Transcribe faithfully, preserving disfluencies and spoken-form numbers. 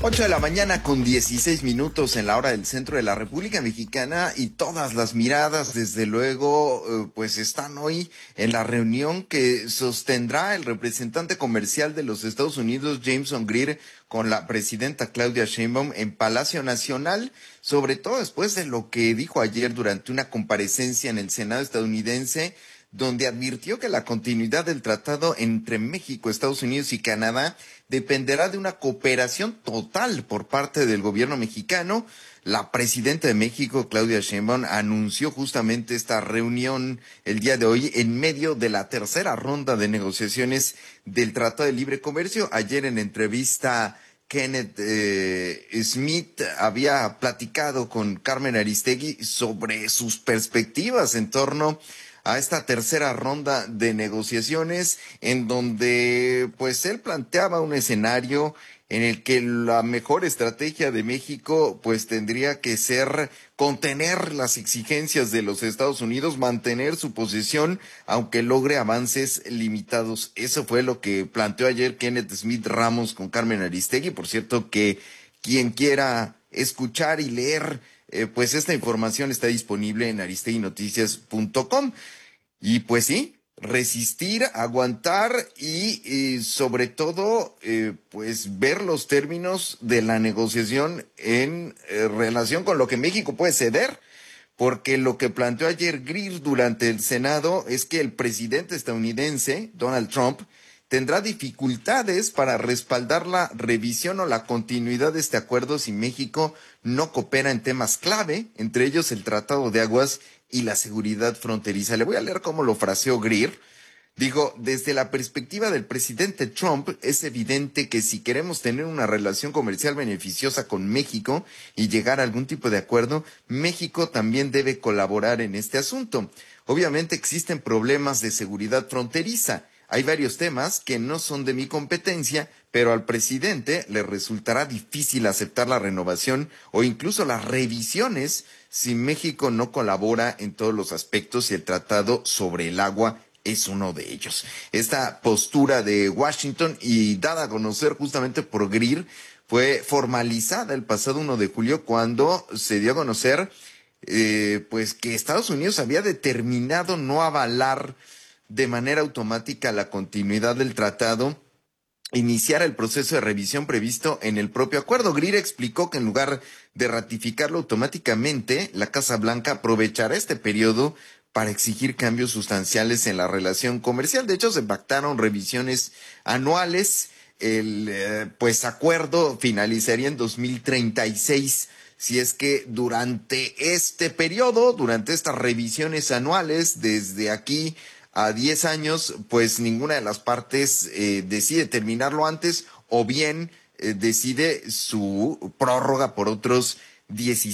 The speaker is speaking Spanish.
Ocho de la mañana con dieciséis minutos en la hora del centro de la República Mexicana, y todas las miradas, desde luego, eh, pues están hoy en la reunión que sostendrá el representante comercial de los Estados Unidos, Jameson Greer, con la presidenta Claudia Sheinbaum en Palacio Nacional, sobre todo después de lo que dijo ayer durante una comparecencia en el Senado estadounidense, donde advirtió que la continuidad del tratado entre México, Estados Unidos y Canadá dependerá de una cooperación total por parte del gobierno mexicano. La presidenta de México, Claudia Sheinbaum, anunció justamente esta reunión el día de hoy en medio de la tercera ronda de negociaciones del Tratado de Libre Comercio. Ayer, en entrevista, Kenneth eh, Smith había platicado con Carmen Aristegui sobre sus perspectivas en torno a esta tercera ronda de negociaciones, en donde pues él planteaba un escenario en el que la mejor estrategia de México pues tendría que ser contener las exigencias de los Estados Unidos, mantener su posición aunque logre avances limitados. Eso fue lo que planteó ayer Kenneth Smith Ramos con Carmen Aristegui. Por cierto, que quien quiera escuchar y leer Eh, pues esta información está disponible en aristegui noticias punto com. Y pues sí, resistir, aguantar y, y sobre todo, eh, pues ver los términos de la negociación en eh, relación con lo que México puede ceder. Porque lo que planteó ayer Greer durante el Senado es que el presidente estadounidense, Donald Trump, tendrá dificultades para respaldar la revisión o la continuidad de este acuerdo si México no coopera en temas clave, entre ellos el Tratado de Aguas y la seguridad fronteriza. Le voy a leer cómo lo fraseó Greer. Dijo: desde la perspectiva del presidente Trump, es evidente que si queremos tener una relación comercial beneficiosa con México y llegar a algún tipo de acuerdo, México también debe colaborar en este asunto. Obviamente existen problemas de seguridad fronteriza. Hay varios temas que no son de mi competencia, pero al presidente le resultará difícil aceptar la renovación o incluso las revisiones si México no colabora en todos los aspectos, y el Tratado sobre el Agua es uno de ellos. Esta postura de Washington, y dada a conocer justamente por Greer, fue formalizada el pasado uno de julio cuando se dio a conocer eh, pues que Estados Unidos había determinado no avalar de manera automática la continuidad del tratado, iniciar el proceso de revisión previsto en el propio acuerdo. Greer explicó que en lugar de ratificarlo automáticamente, la Casa Blanca aprovechará este periodo para exigir cambios sustanciales en la relación comercial. De hecho, se pactaron revisiones anuales. El eh, pues acuerdo finalizaría en dos mil treinta y seis. Si es que durante este periodo, durante estas revisiones anuales, desde aquí a diez años, pues ninguna de las partes eh, decide terminarlo antes, o bien eh, decide su prórroga por otros diecisiete